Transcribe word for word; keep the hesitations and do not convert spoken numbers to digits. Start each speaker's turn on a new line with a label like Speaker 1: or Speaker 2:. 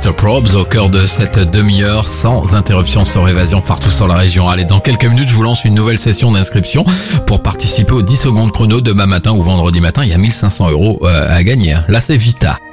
Speaker 1: mister Probs au cœur de cette demi-heure sans interruption, sans évasion partout sur la région. Allez, dans quelques minutes, je vous lance une nouvelle session d'inscription pour participer aux dix secondes chrono demain matin ou vendredi matin. Il y a mille cinq cents euros à gagner. Là, c'est Vita.